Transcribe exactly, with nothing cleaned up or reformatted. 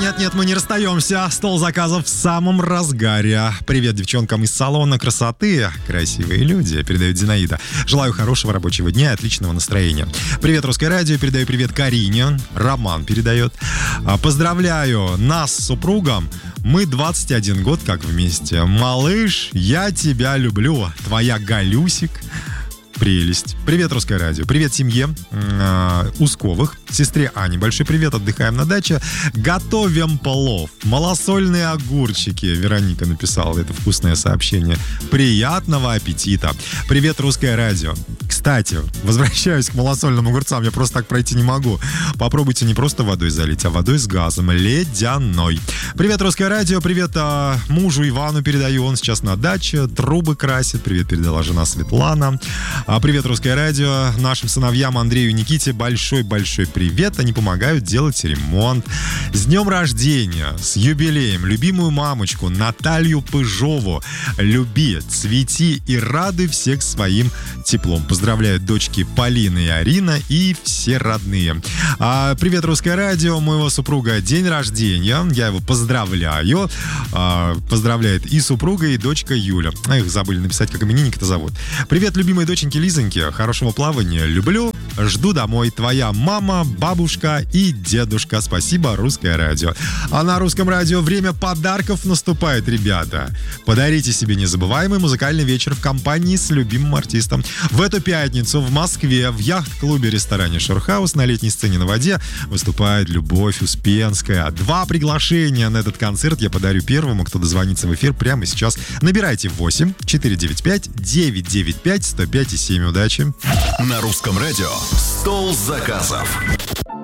Нет-нет, мы не расстаемся. Стол заказов в самом разгаре. Привет девчонкам из салона красоты. Красивые люди, передает Зинаида. Желаю хорошего рабочего дня и отличного настроения. Привет, Русское радио. Передаю привет Карине. Роман передает. Поздравляю нас с супругом. Мы двадцать один год как вместе. Малыш, я тебя люблю. Твоя Галюсик. Прелесть. Привет, Русское радио. Привет семье э, Усковых. Сестре Ане большой привет. Отдыхаем на даче. Готовим плов. Малосольные огурчики. Вероника написала это вкусное сообщение. Приятного аппетита. Привет, Русское радио. Кстати, возвращаюсь к малосольным огурцам. Я просто так пройти не могу. Попробуйте не просто водой залить, а водой с газом. Ледяной. Привет, Русское радио. Привет а, мужу Ивану передаю. Он сейчас на даче. Трубы красит. Привет передала жена Светлана. Привет, Русское радио. Нашим сыновьям Андрею и Никите большой-большой привет. Они помогают делать ремонт. С днем рождения, с юбилеем. Любимую мамочку Наталью Пыжову. Люби, цвети и радуй всех своим теплом. Поздравляют дочки Полина и Арина и все родные. А, привет, Русское радио. Моего супруга день рождения. Я его поздравляю. А, поздравляет и супруга, и дочка Юля. А, их забыли написать, как именинник-то зовут. Привет, любимые доченьки Лизоньки, хорошего плавания, люблю, жду домой. Твоя мама, бабушка и дедушка. Спасибо, Русское радио. А на Русском радио время подарков наступает, ребята. Подарите себе незабываемый музыкальный вечер в компании с любимым артистом. В эту пятницу в Москве в яхт-клубе-ресторане Шорхаус на летней сцене на воде выступает Любовь Успенская. Два приглашения на этот концерт я подарю первому, кто дозвонится в эфир прямо сейчас. Набирайте восемь четыре девять пять девять девять пять сто пять и семь. Удачи. На Русском радио «Стол заказов».